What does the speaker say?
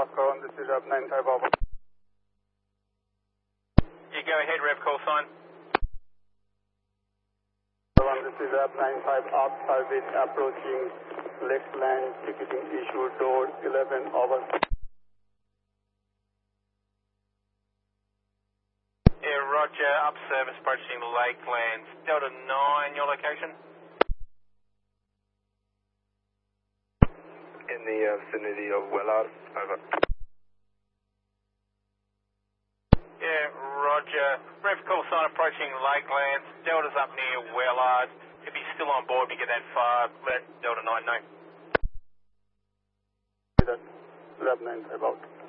Coron, this is Rev 95 over. You go ahead, Rev call sign. Coron, this is Rev 95 up service approaching left land ticketing issue door 11 over. Yeah, roger, up service approaching Lakelands. Delta 9, your location? In the vicinity of Wellard, over. Yeah, roger. Rev call sign approaching Lakelands. Delta's up near Wellard. If he's still on board, we get that far, let Delta 9 know. Rev 95 out.